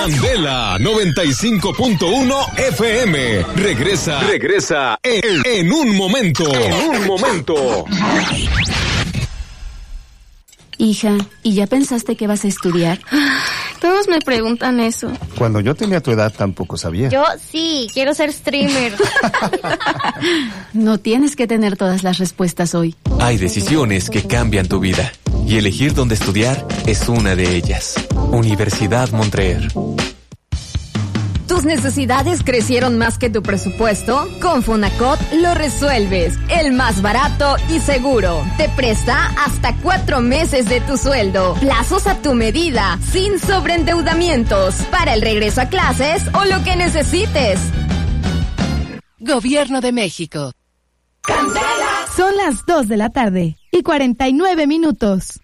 Candela 95.1 FM. Regresa en un momento. Hija, ¿y ya pensaste qué vas a estudiar? Todos me preguntan eso. Cuando yo tenía tu edad tampoco sabía. Yo sí, quiero ser streamer. No tienes que tener todas las respuestas hoy. Hay decisiones que cambian tu vida y elegir dónde estudiar es una de ellas. Universidad Montreal. ¿Tus necesidades crecieron más que tu presupuesto? Con Fonacot lo resuelves. El más barato y seguro. Te presta hasta 4 meses de tu sueldo. Plazos a tu medida, sin sobreendeudamientos. Para el regreso a clases o lo que necesites. Gobierno de México. Son las 2 de la tarde y 49 minutos.